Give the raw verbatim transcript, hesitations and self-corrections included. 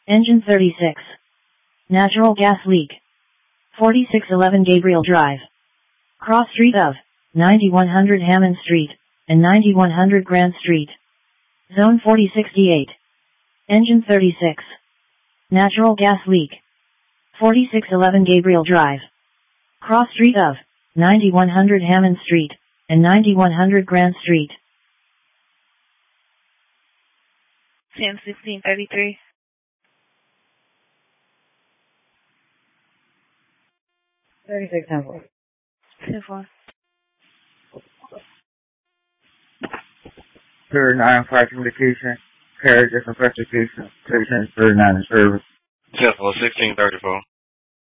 Engine thirty-six. Natural gas leak. forty-six eleven Gabriel Drive. Cross street of ninety-one hundred Hammond Street and ninety-one hundred Grant Street. Zone forty sixty-eight. Engine thirty-six. Natural gas leak. forty-six eleven Gabriel Drive. Cross street of ninety-one hundred Hammond Street and ninety-one hundred Grant Street. ten sixteen thirty-three. thirty-six ten four. ten four. thirty-nine flight communication, carriage investigation, patient thirty-nine in service. ten four, sixteen thirty-four.